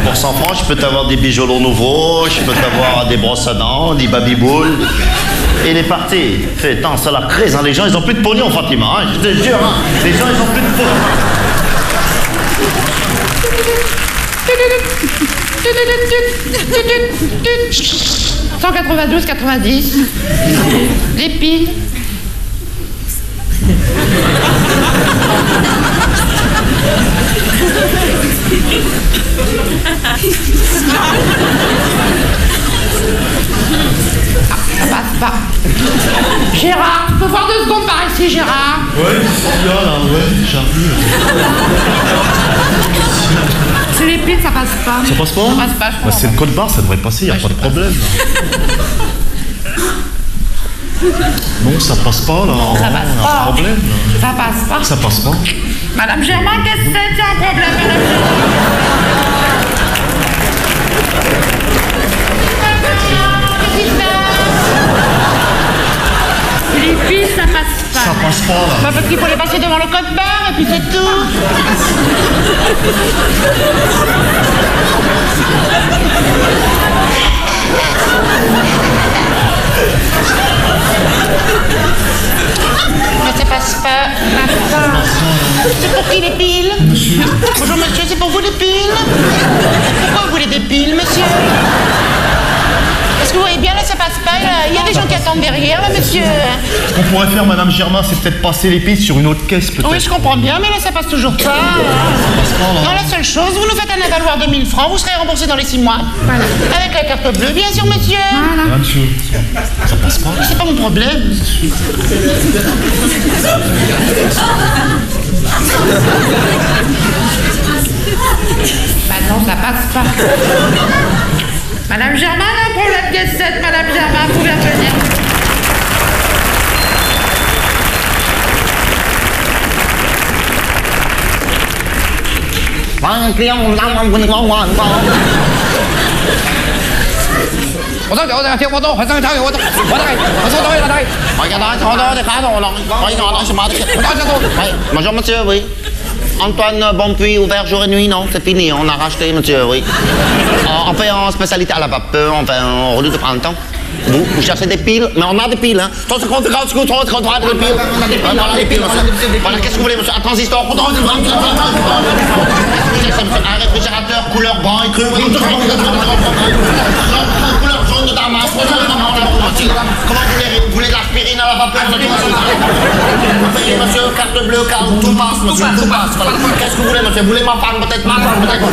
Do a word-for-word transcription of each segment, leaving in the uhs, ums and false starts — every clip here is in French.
Pour cent francs, je peux t'avoir des bijoux nouveaux, je peux t'avoir des brosses à dents, des babyboules. Et il est parti. Fait, tant, ça la crise, hein. Les gens, ils ont plus de pognon, Fatima, hein. Je te jure, hein. Les gens, ils ont plus de pognon. cent quatre-vingt-douze quatre-vingt-dix. Les piles. Ah, ça passe pas. Gérard, tu peux voir deux secondes par ici, Gérard? Ouais, c'est là, là, ouais, j'arrive. C'est les piles, ça passe pas. Ça passe pas? Ça passe pas, je crois. Bah, c'est le code barre, ça devrait passer, y a Ouais, pas de je sais problème. Non, ça passe pas, là. Ça passe y a pas. un problème. Ça passe pas. Ça passe pas. Madame Germain, qu'est-ce que c'est? Il y a un problème, Madame Germain. Les piles, ça passe pas. Ça passe pas, là. Bah, parce qu'il faut les passer devant le code barre et puis c'est tout. Mais ça passe pas. Ça passe pas. C'est pour qui les piles? Monsieur. Bonjour monsieur, c'est pour vous les piles? Pourquoi vous voulez des piles, monsieur? Est-ce que vous voyez bien, là, ça passe pas, là. Il y a des gens qui attendent derrière, là, monsieur. Ce qu'on pourrait faire, Madame Germain, c'est peut-être passer les pistes sur une autre caisse, peut-être. Oui, je comprends bien, mais là, ça passe toujours pas. Ça passe pas, là. Non, la seule chose, vous nous faites un avaloir de mille francs, vous serez remboursé dans les six mois. Voilà. Avec la carte bleue, bien sûr, monsieur. Voilà. Ah, monsieur, ça passe pas. C'est pas mon problème. Bah non, ça passe pas. Madame Germain, un problème de sept, Madame Germain, vous pouvez venir. Un client, on a un bon moment, on va. 我等我等聽我等，我等睇我等，我等我收到你睇。 Regardez, regardez, regardez, regardez, c'est marqué. Oui, bonjour monsieur, oui. Antoine Bonpuis, ouvert jour et nuit, non, c'est fini, on a racheté, monsieur, oui. On fait en spécialité à la vapeur, enfin, au lieu de prendre le temps. Vous, vous cherchez des piles, mais on a des piles, hein. trente secondes, trente secondes, trente secondes, trente secondes, des piles. On a des piles, on a des piles, monsieur. Voilà, qu'est-ce que vous voulez, monsieur? Un transistor, un réfrigérateur couleur brun et cru. Couleur jaune de Damas. Comment vous voulez? Vous voulez de l'aspirine à la vapeur? Vous payez, monsieur, carte bleue, carte, tout passe, monsieur, tout passe. Voilà. Qu'est-ce que vous voulez, monsieur? Vous voulez ma femme, peut-être ma femme, peut-être.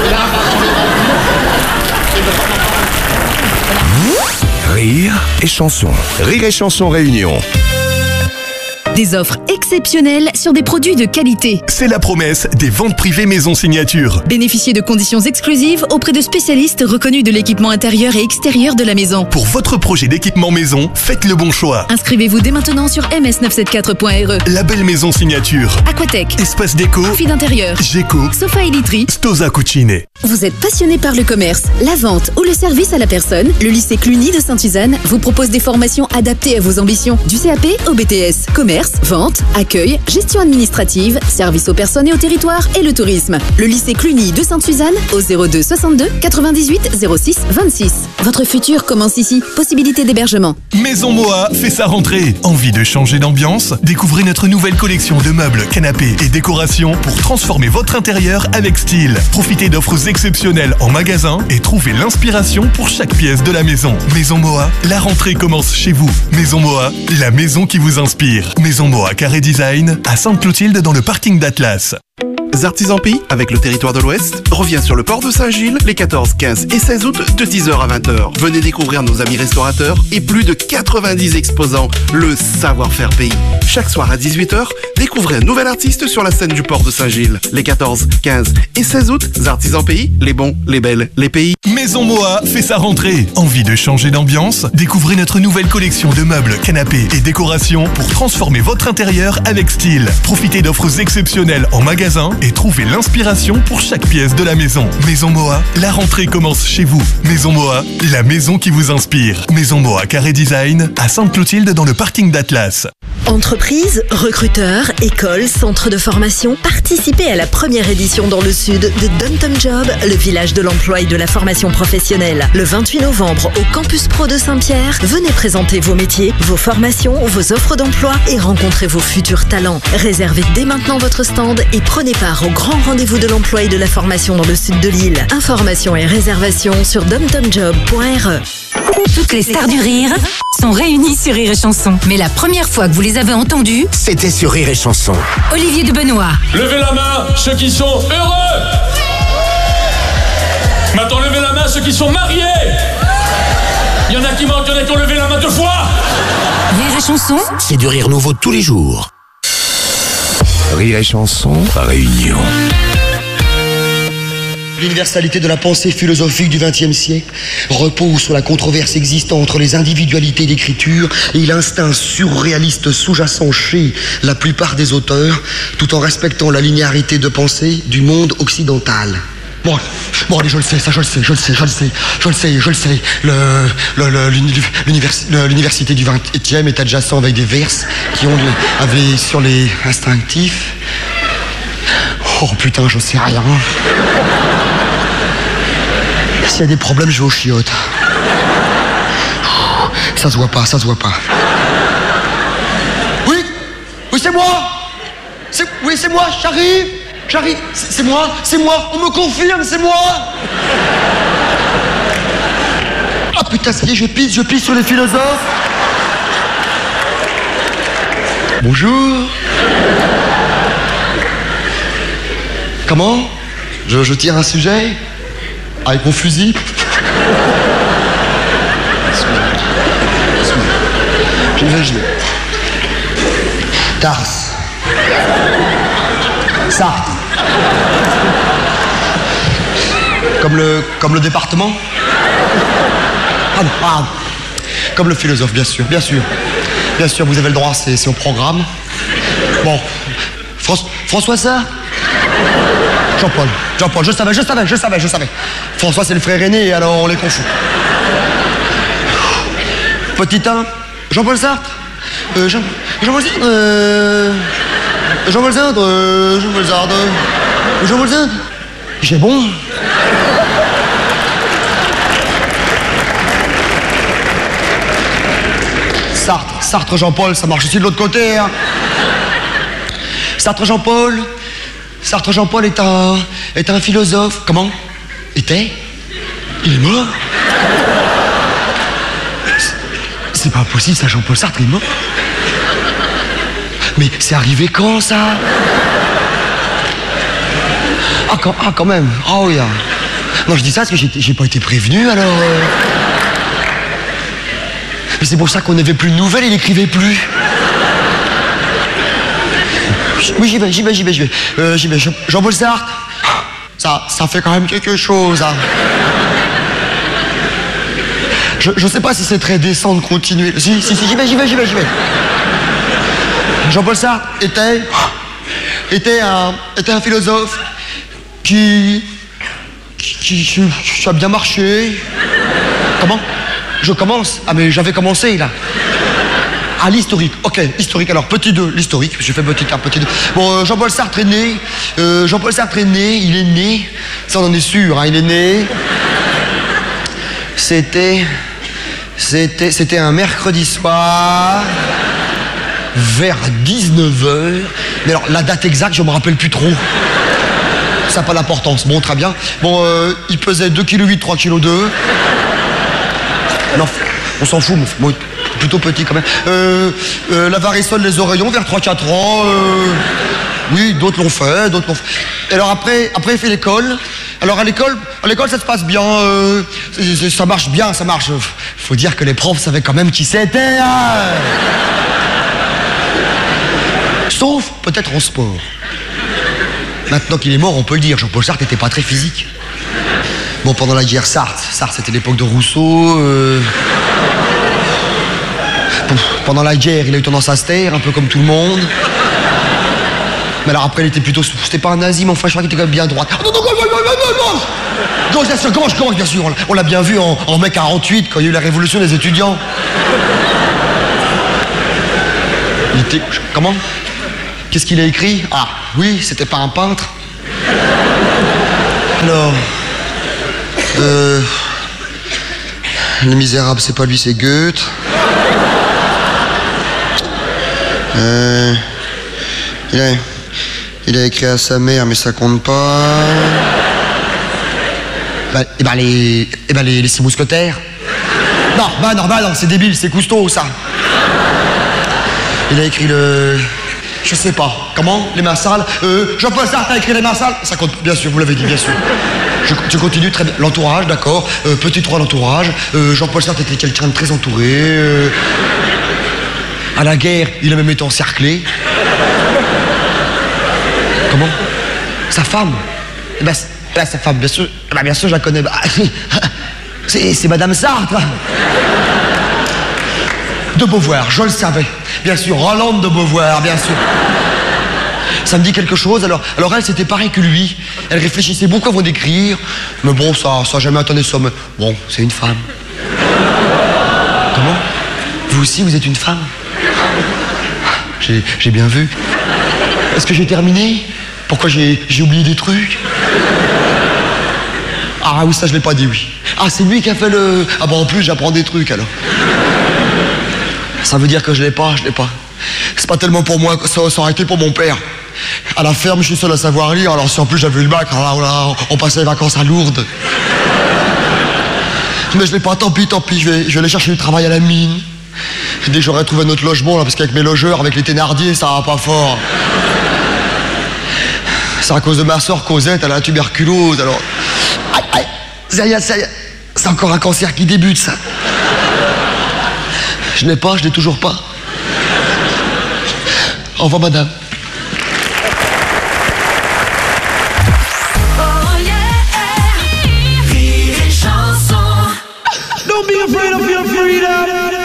Rire et chanson. Rire et chanson réunion. Des offres exceptionnelles sur des produits de qualité. C'est la promesse des ventes privées Maison Signature. Bénéficiez de conditions exclusives auprès de spécialistes reconnus de l'équipement intérieur et extérieur de la maison. Pour votre projet d'équipement maison, faites le bon choix. Inscrivez-vous dès maintenant sur m s neuf cent soixante-quatres point r e. Label Maison Signature. Aquatech, Espace déco. Fil d'intérieur, Géco. Sofa et literie. Stosa Cucine. Vous êtes passionné par le commerce, la vente ou le service à la personne? Le lycée Cluny de Sainte-Suzanne vous propose des formations adaptées à vos ambitions. Du C A P au B T S. Commerce, vente, accueil, gestion administrative, service aux personnes et au territoire et le tourisme. Le lycée Cluny de Sainte-Suzanne au zéro deux soixante-deux quatre-vingt-dix-huit zéro six vingt-six. Votre futur commence ici. Possibilité d'hébergement. Maison Moa fait sa rentrée. Envie de changer d'ambiance? Découvrez notre nouvelle collection de meubles, canapés et décorations pour transformer votre intérieur avec style. Profitez d'offres exceptionnelles en magasin et trouvez l'inspiration pour chaque pièce de la maison. Maison Moa, la rentrée commence chez vous. Maison Moa, la maison qui vous inspire. Maison Moa Carré Design à Sainte-Clotilde dans le parking d'Atlas. Artisans Pays, avec le territoire de l'Ouest, revient sur le port de Saint-Gilles les quatorze, quinze et seize août de dix heures à vingt heures. Venez découvrir nos amis restaurateurs et plus de quatre-vingt-dix exposants, le savoir-faire pays. Chaque soir à dix-huit heures, découvrez un nouvel artiste sur la scène du port de Saint-Gilles. Les quatorze, quinze et seize août, Artisans Pays, les bons, les belles, les pays. Maison Moa fait sa rentrée. Envie de changer d'ambiance? Découvrez notre nouvelle collection de meubles, canapés et décorations pour transformer votre intérieur avec style. Profitez d'offres exceptionnelles en magasin et trouvez l'inspiration pour chaque pièce de la maison. Maison Moa, la rentrée commence chez vous. Maison Moa, la maison qui vous inspire. Maison Moa Carré Design à Sainte-Clotilde dans le parking d'Atlas. Entreprises, recruteurs, écoles, centres de formation, participez à la première édition dans le sud de Dom Tom Job, le village de l'emploi et de la formation professionnelle. Le vingt-huit novembre au Campus Pro de Saint-Pierre, venez présenter vos métiers, vos formations, vos offres d'emploi et rencontrez vos futurs talents. Réservez dès maintenant votre stand et prenez part au grand rendez-vous de l'emploi et de la formation dans le sud de l'île. Informations et réservations sur dom tom job point r e. Toutes les stars du rire sont réunies sur Rire et Chanson. Mais la première fois que vous les avez entendues, c'était sur Rire et Chanson. Olivier de Benoît. Levez la main, ceux qui sont heureux. Maintenant, levez la main, ceux qui sont mariés. Il y en a qui manquent, il y en a qui ont levé la main deux fois. Rire et Chanson, c'est du rire nouveau tous les jours. Rire et Chanson, Réunion. L'universalité de la pensée philosophique du vingtième siècle repose sur la controverse existant entre les individualités d'écriture et l'instinct surréaliste sous-jacent chez la plupart des auteurs, tout en respectant la linéarité de pensée du monde occidental. Bon, bon, allez, je le sais, ça, je le sais, je le sais, je le sais, je le sais, je le sais. Le, le, le, l'univers, l'université du vingtième est adjacent avec des verses qui ont avaient sur les instinctifs. Oh putain, je sais rien. S'il y a des problèmes, je vais aux chiottes. Ça se voit pas, ça se voit pas. Oui, oui, c'est moi. C'est, oui, c'est moi, j'arrive. J'arrive, c'est, c'est moi, c'est moi. On me confirme, c'est moi. Ah putain, ça y est, je pisse, je pisse sur les philosophes. Bonjour. Comment ? je, je tire un sujet ? Avec mon fusil. J'y vais, j'y vais. Tars. Sarthe. Comme le, comme le département. Ah non, ah. Comme le philosophe, bien sûr, bien sûr. Bien sûr, vous avez le droit, c'est, c'est au programme. Bon. François, François Sartre. Jean-Paul, Jean-Paul, je savais, je savais, je savais, je savais. François, c'est le frère aîné, alors on les confond. Petit un, Jean-Paul Sartre. Euh, Jean, Jean-Paul Sartre. Euh, Jean-Paul Sartre. Euh, Jean-Paul Sartre. Jean-Paul Sartre. J'ai bon. Sartre, Sartre, Jean-Paul, ça marche aussi de l'autre côté. Hein. Sartre, Jean-Paul. Sartre Jean-Paul est un, est un philosophe. Comment ? Était ? Il est mort ? C'est pas possible, ça, Jean-Paul Sartre est mort. Mais c'est arrivé quand, ça ? Ah, quand, ah, quand même. Ah oui. Ah. Non, je dis ça parce que j'ai, j'ai pas été prévenu, alors... Euh... Mais c'est pour ça qu'on n'avait plus de nouvelles, il n'écrivait plus. Oui, j'y vais, j'y vais, j'y vais, j'y vais. Euh, j'y vais. Jean-Paul Sartre, ça, ça fait quand même quelque chose, hein. Je, je sais pas si c'est très décent de continuer. Si, si, si, j'y vais, j'y vais, j'y vais, j'y vais. Jean-Paul Sartre était, était un, était un philosophe qui, qui, qui, qui, qui a bien marché. Comment ? Je commence. Ah, mais j'avais commencé, là. Ah, l'historique. Ok, historique. Alors, petit deux, l'historique. J'ai fait petit un, petit deux. Bon, euh, Jean-Paul Sartre est né. Euh, Jean-Paul Sartre est né. Il est né. Ça, on en est sûr, hein. Il est né. C'était... C'était... C'était un mercredi soir. Vers dix-neuf heures. Mais alors, la date exacte, je me rappelle plus trop. Ça n'a pas d'importance. Bon, très bien. Bon, euh, il pesait deux virgule huit kilos, trois virgule deux kilos. Non, on s'en fout, bon, plutôt petit quand même. Euh, euh, la varicelle des oreillons vers trois quatre ans. Euh, oui, d'autres l'ont fait, d'autres l'ont fait. Et alors après, après il fait l'école. Alors à l'école, à l'école ça se passe bien. Euh, c'est, c'est, ça marche bien, ça marche. Faut dire que les profs savaient quand même qui c'était. Hein. Sauf peut-être en sport. Maintenant qu'il est mort, on peut le dire. Jean-Paul Sartre n'était pas très physique. Bon, pendant la guerre, Sartre, Sartre c'était l'époque de Rousseau. Euh... Pendant la guerre, il a eu tendance à se taire, un peu comme tout le monde. Mais alors après, il était plutôt... C'était pas un nazi, mais enfin, je crois qu'il était quand même bien droit. Non, non, non, non, non, non, non. Gauche, bien sûr, gauche, gauche, bien sûr. On l'a bien vu en, en mai quarante-huit, quand il y a eu la révolution des étudiants. Il T'es- Comment? Qu'est-ce qu'il a écrit? Ah, oui, c'était pas un peintre. Alors... Euh... Les Misérables, c'est pas lui, c'est Goethe. Euh... Il a... Il a écrit à sa mère, mais ça compte pas. Bah, et ben les... Et ben les, les six mousquetaires. Non, bah non, bah non, c'est débile, c'est Cousteau, ça. Il a écrit le... Je sais pas. Comment? Les Marsal? Euh, Jean-Paul Sartre a écrit les Marsal? Ça compte, bien sûr, vous l'avez dit, bien sûr. Je, tu continues, très bien. L'entourage, d'accord. Euh, petit trois, l'entourage. Euh, Jean-Paul Sartre était quelqu'un de très entouré. Euh, à la guerre, il a même été encerclé. Comment? Sa femme? Eh ben, eh ben, sa femme, bien sûr. Eh ben, bien sûr, je la connais. Bah, c'est, c'est Madame Sartre. De Beauvoir, je le savais. Bien sûr, Rolande de Beauvoir, bien sûr. Ça me dit quelque chose. Alors, alors elle, c'était pareil que lui. Elle réfléchissait beaucoup avant d'écrire. Mais bon, ça ça n'a jamais atteint ça. Mais bon, c'est une femme. Comment? Vous aussi, vous êtes une femme? J'ai, j'ai bien vu. Est-ce que j'ai terminé? Pourquoi j'ai, j'ai oublié des trucs? Ah oui, ça, je l'ai pas dit, oui. Ah, c'est lui qui a fait le... Ah bah en plus, j'apprends des trucs, alors. Ça veut dire que je l'ai pas, je l'ai pas. C'est pas tellement pour moi, ça, ça aurait été pour mon père. À la ferme, je suis seul à savoir lire, alors si en plus j'avais eu le bac, alors là, on passait les vacances à Lourdes. Mais je l'ai pas, tant pis, tant pis, je vais, je vais aller chercher du travail à la mine. Dès que j'aurai trouvé notre logement, là, parce qu'avec mes logeurs, avec les Thénardier, ça va pas fort. C'est à cause de ma soeur Cosette, elle a la tuberculose, alors... Aïe, aïe, ça y est, ça y est, c'est encore un cancer qui débute, ça. Je n'ai pas, je n'ai toujours pas. Au revoir, madame. Don't be afraid of your freedom.